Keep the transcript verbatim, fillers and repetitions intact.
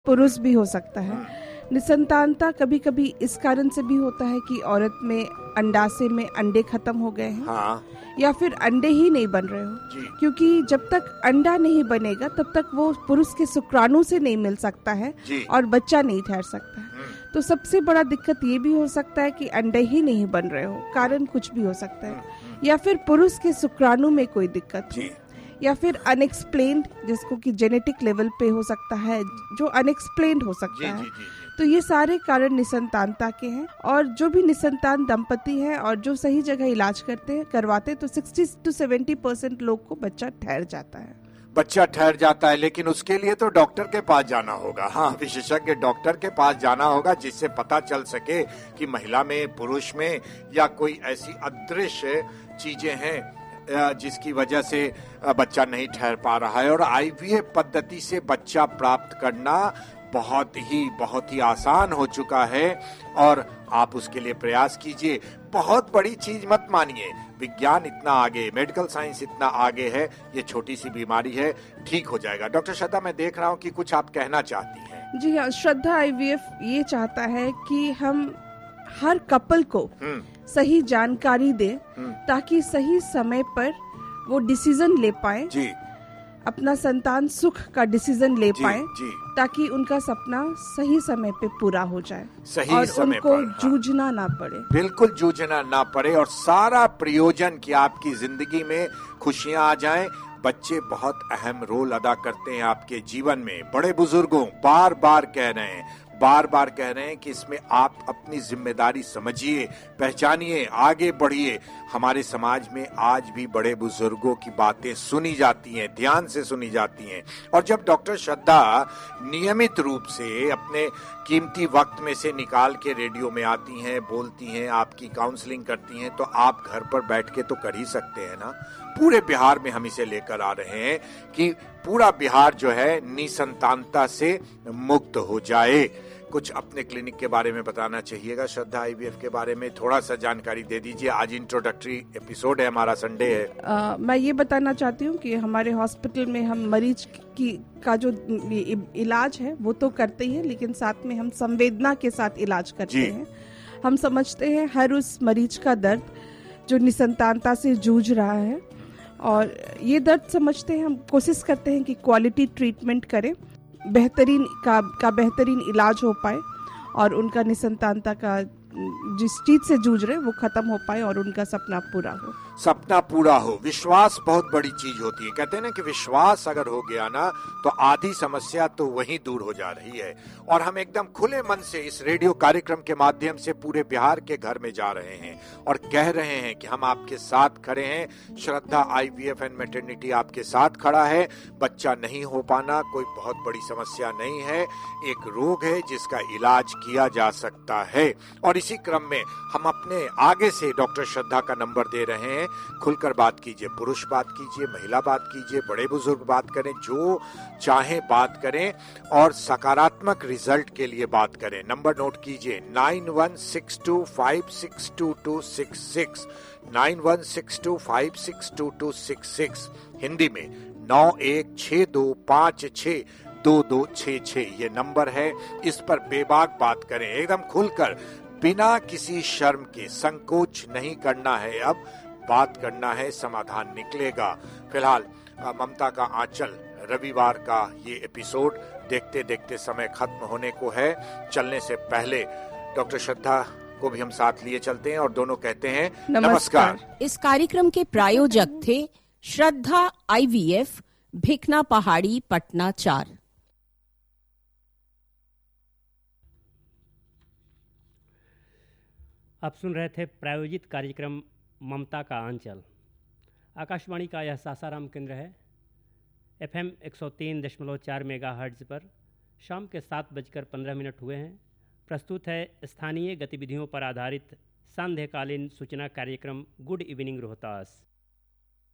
पुरुष भी हो सकता है। निसंतानता कभी कभी इस कारण से भी होता है कि औरत में अंडाशय में अंडे खत्म हो गए हैं, हाँ या फिर अंडे ही नहीं बन रहे हो, जी। क्योंकि जब तक अंडा नहीं बनेगा तब तक वो पुरुष के शुक्राणु से नहीं मिल सकता है जी। और बच्चा नहीं ठहर सकता है। हम्म, तो सबसे बड़ा दिक्कत ये भी हो सकता है कि अंडे ही नहीं बन रहे हो, कारण कुछ भी हो सकता है, हम्म, या फिर पुरुष के शुक्राणु में कोई दिक्कत हो, जी। या फिर अनएक्सप्लेन्ड, जिसको कि जेनेटिक लेवल पे हो सकता है, जो अनएक्सप्लेन्ड हो जी सकता जी है। जी जी। तो ये सारे कारण निसंतानता के हैं, और जो भी निसंतान दंपति हैं और जो सही जगह इलाज करते हैं करवाते हैं तो साठ टू सत्तर परसेंट लोग को बच्चा ठहर जाता है। बच्चा ठहर जाता है, लेकिन उसके लिए तो डॉक्टर के पास जाना होगा। हाँ, विशेषज्ञ डॉक्टर के पास जाना होगा, जिससे पता चल सके कि महिला में, पुरुष में, या कोई ऐसी अदृश्य चीजें हैं अ, जिसकी वजह से अ, बच्चा नहीं ठहर पा रहा है। और आईवीएफ पद्धति से बच्चा प्राप्त करना बहुत ही बहुत ही आसान हो चुका है, और आप उसके लिए प्रयास कीजिए। बहुत बड़ी चीज मत मानिए, विज्ञान इतना आगे, मेडिकल साइंस इतना आगे है, ये छोटी सी बीमारी है, ठीक हो जाएगा। डॉक्टर श्रद्धा, मैं देख रहा हूँ कि कुछ आप कहना चाहती हैं। जी हाँ, श्रद्धा आईवीएफ ये चाहता है कि हम हर कपल को हम्म सही जानकारी दे, हम्म, ताकि सही समय पर वो डिसीजन ले पाए, जी अपना संतान सुख का डिसीजन ले जी पाए, जी। ताकि उनका सपना सही समय पे पूरा हो जाए सही और समय उनको पर, हाँ। जूझना ना पड़े। बिल्कुल जूझना ना पड़े, और सारा प्रयोजन कि आपकी जिंदगी में खुशियां आ जाएं। बच्चे बहुत अहम रोल अदा करते हैं आपके जीवन में। बड़े बुजुर्गों बार बार कह रहे हैं, बार बार कह रहे हैं कि इसमें आप अपनी जिम्मेदारी समझिए, पहचानिए, आगे बढ़िए। हमारे समाज में आज भी बड़े बुजुर्गों की बातें सुनी जाती हैं, ध्यान से सुनी जाती हैं। और जब डॉक्टर श्रद्धा नियमित रूप से अपने कीमती वक्त में से निकाल के रेडियो में आती हैं, बोलती हैं, आपकी काउंसलिंग करती हैं, तो आप घर पर बैठ के तो कर ही सकते हैं ना। पूरे बिहार में हम इसे लेकर आ रहे हैं कि पूरा बिहार जो है निसंतानता से मुक्त हो जाए। कुछ अपने क्लिनिक के बारे में बताना चाहिएगा, श्रद्धा आईवीएफ के बारे में थोड़ा सा जानकारी दे दीजिए। आज इंट्रोडक्टरी एपिसोड है, हमारा संडे है। आ, मैं ये बताना चाहती हूँ कि हमारे हॉस्पिटल में हम मरीज की का जो इलाज है वो तो करते ही हैं, लेकिन साथ में हम संवेदना के साथ इलाज करते जी। हैं। हम समझते हैं हर उस मरीज का दर्द जो निसंतानता से जूझ रहा है, और ये दर्द समझते हैं। हम कोशिश करते हैं कि क्वालिटी ट्रीटमेंट करें, बेहतरीन का का बेहतरीन इलाज हो पाए, और उनका निसंतानता का जिस चीज से जूझ रहे वो खत्म हो पाए और उनका सपना पूरा हो। सपना पूरा हो। विश्वास बहुत बड़ी चीज होती है। कहते हैं ना कि विश्वास अगर हो गया ना तो आधी समस्या तो वहीं दूर हो जा रही है। और हम एकदम खुले मन से इस रेडियो कार्यक्रम के माध्यम से पूरे बिहार के घर में जा रहे हैं और कह रहे हैं कि हम आपके साथ खड़े हैं। श्रद्धा आईवीएफ एंड मैटरनिटी आपके साथ खड़ा है। बच्चा नहीं हो पाना कोई बहुत बड़ी समस्या नहीं है, एक रोग है जिसका इलाज किया जा सकता है। और इसी क्रम में हम अपने आगे से डॉक्टर श्रद्धा का नंबर दे रहे हैं। खुलकर बात कीजिए, पुरुष बात कीजिए, महिला बात कीजिए, बड़े बुजुर्ग बात करें, जो चाहे बात करें, और सकारात्मक रिजल्ट के लिए बात करें। नंबर नोट कीजिए, nine one six to five six to to six six, nine one six to five six to to six six. Hindi में नौ एक छह दो पाँच छह दो दो छह छह ये नंबर है। इस पर बेबाक बात करें, एकदम खुलकर, बिना किसी शर्म के। संकोच नहीं करना है, अब बात करना है, समाधान निकलेगा। फिलहाल ममता का आंचल रविवार का ये एपिसोड देखते देखते समय खत्म होने को है। चलने से पहले डॉक्टर श्रद्धा को भी हम साथ लिए चलते हैं और दोनों कहते हैं नमस्कार। इस कार्यक्रम के प्रायोजक थे श्रद्धा आईवीएफ, भिकना पहाड़ी, पटना चार। आप सुन रहे थे प्रायोजित कार्यक्रम ममता का आंचल। आकाशवाणी का यह सासाराम केंद्र है। एफएम एक सौ तीन दशमलव चार मेगा हर्ट्ज पर शाम के सात बजकर पंद्रह मिनट हुए हैं। प्रस्तुत है स्थानीय गतिविधियों पर आधारित सांध्यकालीन सूचना कार्यक्रम गुड इवनिंग रोहतास।